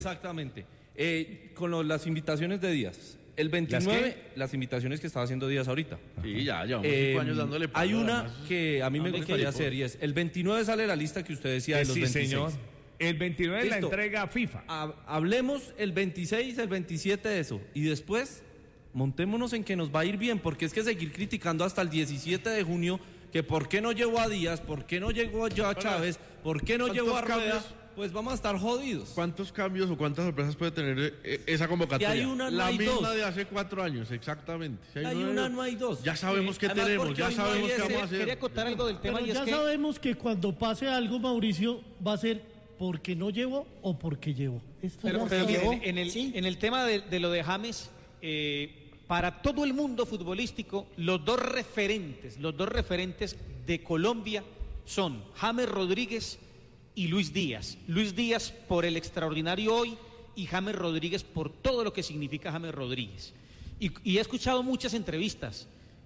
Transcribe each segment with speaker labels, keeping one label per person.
Speaker 1: Exactamente. Las invitaciones de Díaz. El 29, las invitaciones que estaba haciendo Díaz ahorita.
Speaker 2: Sí, ya llevamos 5 años dándole palo.
Speaker 1: Hay una que a mí me gustaría hacer y es, el 29 sale la lista que usted decía de los 26.
Speaker 3: Señor. El 29 es la entrega FIFA.
Speaker 1: Hablemos el 26, el 27 de eso. Y después, montémonos en que nos va a ir bien, porque es que seguir criticando hasta el 17 de junio, que por qué no llevó a Díaz, por qué no llegó a Chávez, por qué no llevó a Rueda, pues vamos a estar jodidos.
Speaker 2: ¿Cuántos cambios o cuántas sorpresas puede tener esa convocatoria?
Speaker 1: Si hay una, no
Speaker 2: la
Speaker 1: hay
Speaker 2: misma
Speaker 1: dos.
Speaker 2: De hace 4 años, exactamente.
Speaker 1: Si hay una, no hay dos.
Speaker 2: Ya sabemos qué
Speaker 1: Además,
Speaker 2: tenemos, ya sabemos qué vamos a hacer.
Speaker 4: Quería contar algo del tema.
Speaker 5: Pero
Speaker 4: y
Speaker 5: ya
Speaker 4: es que
Speaker 5: sabemos que cuando pase algo, Mauricio, va a ser porque no llevo o porque llevo.
Speaker 4: Pero miren, en el tema de lo de James, para todo el mundo futbolístico, los dos referentes de Colombia son James Rodríguez y Luis Díaz. Luis Díaz por el extraordinario hoy y James Rodríguez por todo lo que significa James Rodríguez. Y he escuchado muchas entrevistas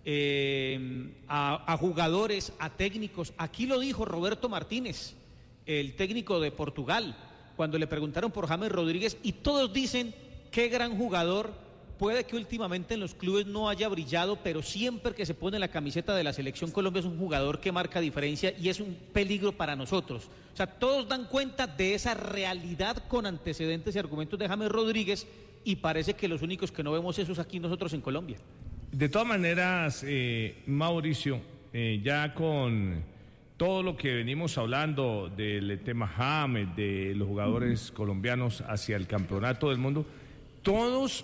Speaker 4: a jugadores, a técnicos. Aquí lo dijo Roberto Martínez, el técnico de Portugal, cuando le preguntaron por James Rodríguez, y todos dicen qué gran jugador. Puede que últimamente en los clubes no haya brillado, pero siempre que se pone la camiseta de la Selección Colombia es un jugador que marca diferencia y es un peligro para nosotros. O sea, todos dan cuenta de esa realidad con antecedentes y argumentos de James Rodríguez, y parece que los únicos que no vemos eso es aquí nosotros en Colombia.
Speaker 3: De todas maneras, Mauricio, ya con todo lo que venimos hablando del tema James, de los jugadores colombianos hacia el campeonato del mundo, todos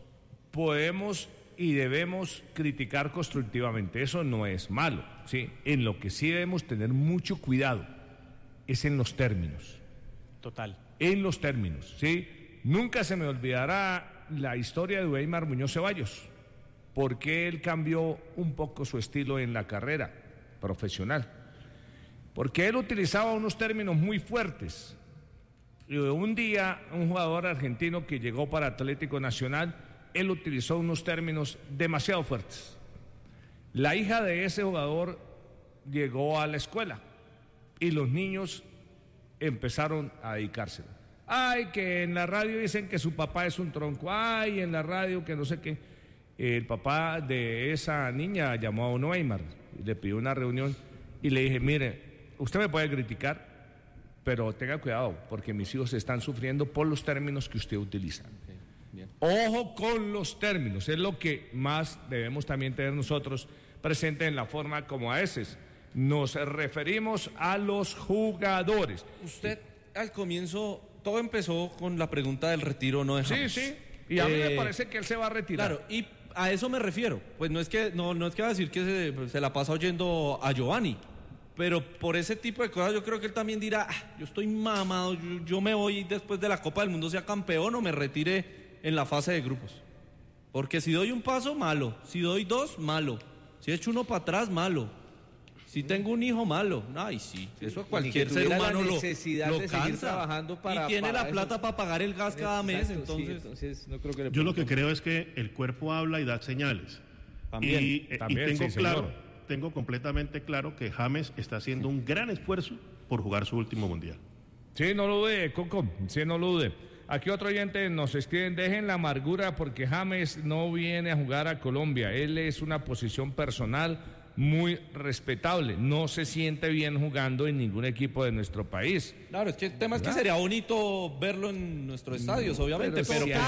Speaker 3: podemos y debemos criticar constructivamente, eso no es malo, ¿sí? En lo que sí debemos tener mucho cuidado es en los términos.
Speaker 4: Total.
Speaker 3: En los términos, ¿sí? Nunca se me olvidará la historia de Weimar Muñoz Ceballos, porque él cambió un poco su estilo en la carrera profesional, porque él utilizaba unos términos muy fuertes. Y un día, un jugador argentino que llegó para Atlético Nacional, él utilizó unos términos demasiado fuertes. La hija de ese jugador llegó a la escuela y los niños empezaron a dedicárselo. Ay, que en la radio dicen que su papá es un tronco. Ay, en la radio que no sé qué. El papá de esa niña llamó a Ono Weimar y le pidió una reunión y le dije, mire, usted me puede criticar, pero tenga cuidado porque mis hijos están sufriendo por los términos que usted utiliza. Bien. Ojo con los términos, es lo que más debemos también tener nosotros presente en la forma como a veces nos referimos a los jugadores.
Speaker 1: Usted al comienzo, todo empezó con la pregunta del retiro, ¿no? De James.
Speaker 3: Sí, y a mí me parece que él se va a retirar.
Speaker 1: Claro, y a eso me refiero, pues no es que va a decir que se la pasa oyendo a Giovanni, pero por ese tipo de cosas yo creo que él también dirá, yo estoy mamado, yo me voy después de la Copa del Mundo, sea campeón o me retire en la fase de grupos, porque si doy un paso, malo, si doy dos, malo, si echo uno para atrás, malo, si tengo un hijo, malo. Ay, sí, eso cualquier ser humano lo cansa
Speaker 6: trabajando
Speaker 1: y tiene la plata para pagar el gas cada mes.
Speaker 6: Entonces no creo que
Speaker 7: yo lo que creo es que el cuerpo habla y da señales.
Speaker 1: También
Speaker 7: y tengo completamente claro que James está haciendo un gran esfuerzo por jugar su último mundial.
Speaker 3: Sí, no lo dude, Coco, sí, no lo dude. Aquí otro oyente nos escriben, dejen la amargura porque James no viene a jugar a Colombia, él es una posición personal muy respetable, no se siente bien jugando en ningún equipo de nuestro país.
Speaker 1: Claro, es que el tema es que sería bonito verlo en nuestros estadios, obviamente, pero
Speaker 3: si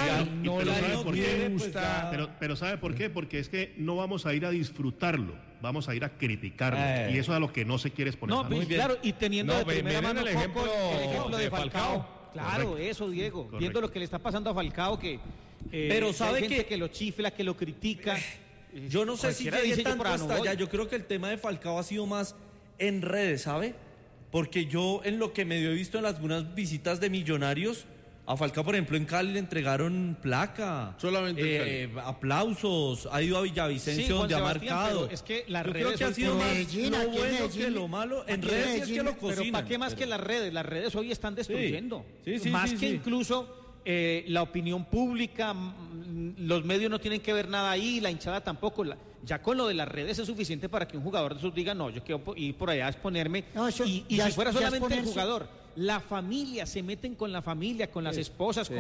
Speaker 7: pero ¿sabe por qué? Porque es que no vamos a ir a disfrutarlo, vamos a ir a criticarlo, y eso es a lo que no se quiere exponer.
Speaker 4: No, pues, claro, y teniendo de primera mano
Speaker 3: el ejemplo
Speaker 4: de Falcao. Claro, correcto. Eso, Diego. Correcto. Viendo lo que le está pasando a Falcao, que
Speaker 1: pero sabe
Speaker 4: hay gente que lo chifla, que lo critica.
Speaker 1: Yo no sé si llegué tanto hasta allá. Yo creo que el tema de Falcao ha sido más en redes, ¿sabe? Porque yo en lo que medio he visto en algunas visitas de Millonarios, a Falcao, por ejemplo, en Cali le entregaron placa.
Speaker 2: Solamente en Cali.
Speaker 1: Aplausos. Ha ido a Villavicencio, donde ha marcado.
Speaker 4: Es que las
Speaker 1: yo
Speaker 4: redes
Speaker 1: creo que ha sido más lo bueno que lo malo. En redes es que lo cocinan.
Speaker 4: Pero ¿para qué más que las redes? Las redes hoy están destruyendo.
Speaker 1: Sí,
Speaker 4: más que incluso la opinión pública, los medios no tienen que ver nada ahí, la hinchada tampoco. Ya con lo de las redes es suficiente para que un jugador de esos diga, no, yo quiero ir por allá a exponerme.
Speaker 5: No, eso,
Speaker 4: y si fuera solamente el jugador, La familia, se meten con la familia, con las esposas, con